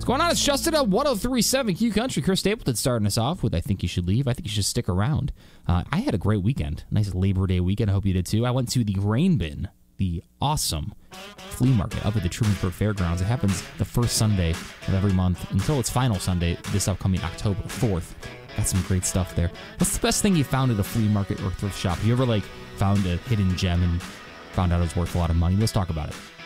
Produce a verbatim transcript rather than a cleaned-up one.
What's going on? It's Justin at one oh three point seven Q Country. Chris Stapleton starting us off with I Think You Should Leave. I think you should stick around. Uh, I had a great weekend. Nice Labor Day weekend. I hope you did too. I went to the Rain Bin, the awesome flea market up at the Trumansburg Fairgrounds. It happens the first Sunday of every month until its final Sunday this upcoming October fourth. Got some great stuff there. What's the best thing you found at a flea market or thrift shop? You ever like found a hidden gem and found out it was worth a lot of money? Let's talk about it.